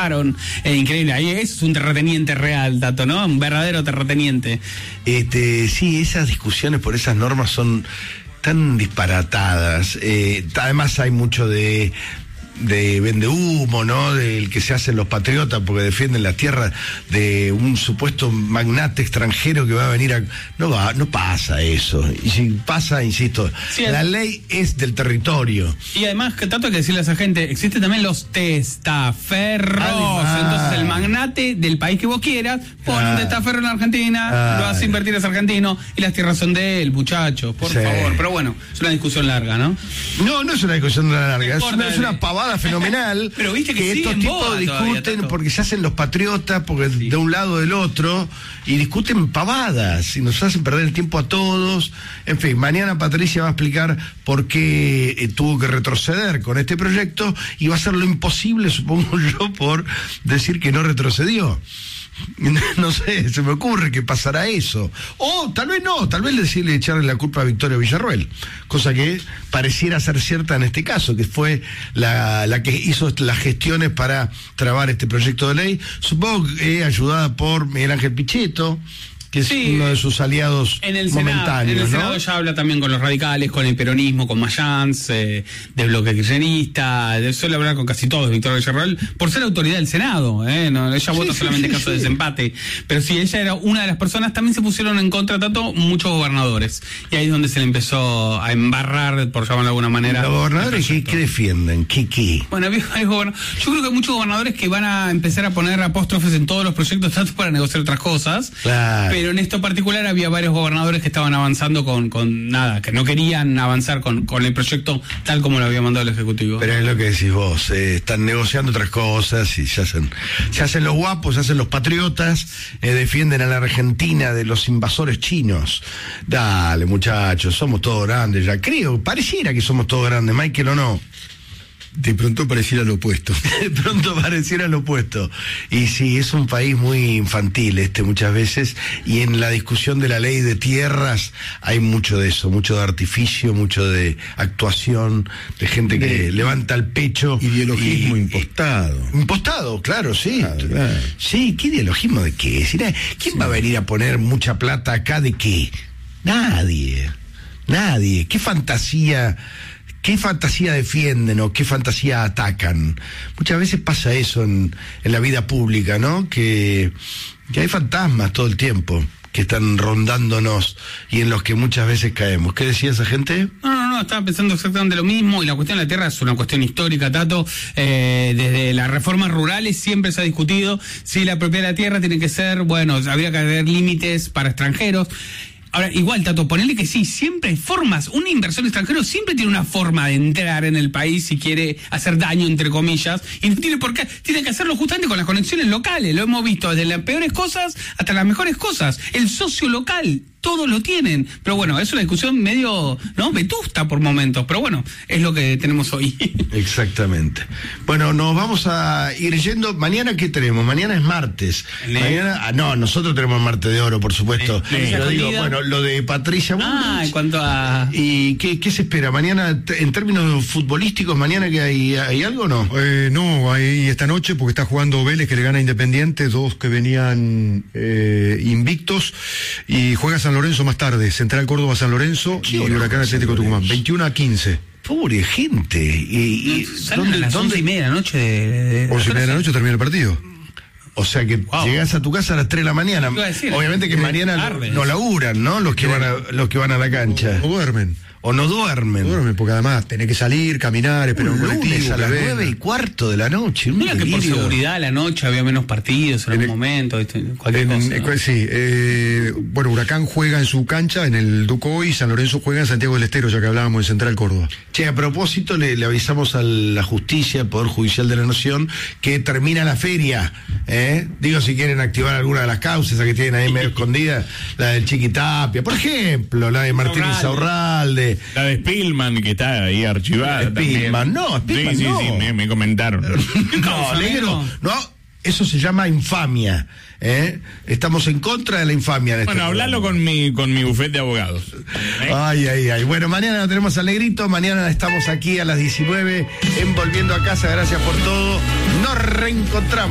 dejaron. Increíble, ahí es un terrateniente real, Tato, ¿no? Un verdadero terrateniente. Sí, esas discusiones por esas normas son tan disparatadas. Además hay mucho de vende humo, ¿no? Del que se hacen los patriotas porque defienden la tierra de un supuesto magnate extranjero que va a venir no pasa eso. Y si pasa, insisto, sí, la ley es del territorio. Y además, que tanto hay que decirle a esa gente, existen también los testaferros. Entonces el magnate del país que vos quieras pone un testaferro en la Argentina, lo hace invertir, es argentino, y las tierras son de él, muchachos, por favor. Pero bueno, es una discusión larga, ¿no? No es una discusión larga, es una pavada fenomenal. Pero viste que estos tipos discuten porque se hacen los patriotas, porque de un lado o del otro, y discuten pavadas y nos hacen perder el tiempo a todos. En fin, mañana Patricia va a explicar por qué tuvo que retroceder con este proyecto y va a hacer lo imposible, supongo yo, por decir que no retrocedió. No sé, se me ocurre que pasará eso. O tal vez no, tal vez decirle echarle la culpa a Victoria Villarruel, cosa que pareciera ser cierta en este caso, que fue la que hizo las gestiones para trabar este proyecto de ley, supongo que ayudada por Miguel Ángel Pichetto, que es uno de sus aliados en el momentáneos. En el Senado ya habla también con los radicales, con el peronismo, con Mayans, del bloque kirchnerista, suele hablar con casi todos, Victoria Villarruel, por ser autoridad del Senado, no, ella vota solamente en caso de desempate, pero sí, ella era una de las personas. También se pusieron en contra tanto muchos gobernadores, y ahí es donde se le empezó a embarrar, por llamarlo de alguna manera. ¿Los gobernadores qué defienden? ¿Qué? Bueno, yo creo que hay muchos gobernadores que van a empezar a poner apóstrofes en todos los proyectos, tanto para negociar otras cosas, claro. Pero en esto particular había varios gobernadores que estaban avanzando con nada, que no querían avanzar con el proyecto tal como lo había mandado el Ejecutivo. Pero es lo que decís vos, están negociando otras cosas y se hacen los guapos, se hacen los patriotas, defienden a la Argentina de los invasores chinos. Dale, muchachos, somos todos grandes ya, pareciera que somos todos grandes, Michael, ¿o no? De pronto pareciera lo opuesto. Y sí, es un país muy infantil muchas veces, y en la discusión de la ley de tierras hay mucho de eso, mucho de artificio, mucho de actuación, de gente que levanta el pecho. Ideologismo impostado. Impostado, claro, sí. Claro. Sí, ¿qué ideologismo de qué? ¿Quién va a venir a poner mucha plata acá de qué? Nadie. ¿Qué fantasía defienden o qué fantasía atacan? Muchas veces pasa eso en la vida pública, ¿no? Que hay fantasmas todo el tiempo que están rondándonos y en los que muchas veces caemos. ¿Qué decía esa gente? No, estaba pensando exactamente lo mismo, y la cuestión de la tierra es una cuestión histórica, Tato. Desde las reformas rurales siempre se ha discutido si la propiedad de la tierra tiene que ser, habría que haber límites para extranjeros. Ahora, igual, Tato, ponele que sí, siempre hay formas. Un inversor extranjero siempre tiene una forma de entrar en el país si quiere hacer daño, entre comillas, y no tiene por qué, tiene que hacerlo justamente con las conexiones locales. Lo hemos visto desde las peores cosas hasta las mejores cosas. El socio local, todos lo tienen. Pero bueno, es una discusión medio, vetusta por momentos, pero bueno, es lo que tenemos hoy. Exactamente. Bueno, nos vamos a ir yendo. ¿Mañana qué tenemos? Mañana es martes. Nosotros tenemos martes de oro, por supuesto. Pero digo, lo de Patricia Bullrich. En cuanto a... ¿Y qué se espera? Mañana, en términos futbolísticos, ¿mañana que hay algo o no? No, hay esta noche, porque está jugando Vélez, que le gana a Independiente, dos que venían invictos, y juega San Lorenzo más tarde, Central Córdoba San Lorenzo y Huracán Atlético Tucumán, 21-15. Pobre gente. ¿Y salen a las 11:30 de la noche? 11:30 de la noche termina el partido. O sea que llegás a tu casa a las 3 de la mañana. Obviamente que mañana no laburan, ¿no? Los que van a la cancha. No duermen. O no duermen. No duermen, porque además tenés que salir, caminar, esperar un colectivo. A las 9:15 de la noche. Mira que por seguridad a la noche había menos partidos en algún momento. Cualquier cosa. Sí. Huracán juega en su cancha, en el Duco, y San Lorenzo juega en Santiago del Estero, ya que hablábamos de Central Córdoba. Che, a propósito, le avisamos a la justicia, Poder Judicial de la Nación, que termina la feria. Digo, si quieren activar alguna de las causas que tienen ahí medio escondidas, la del Chiquitapia, por ejemplo, la de Martínez Saurralde. La de Spillman, que está ahí archivada. Spillman, Spillman sí, me comentaron. No, negro, no, eso se llama infamia. Estamos en contra de la infamia. Hablarlo con mi bufete de abogados. Ay. Bueno, mañana tenemos al Negrito, mañana estamos aquí a las 19 en Volviendo a Casa. Gracias por todo. Nos reencontramos.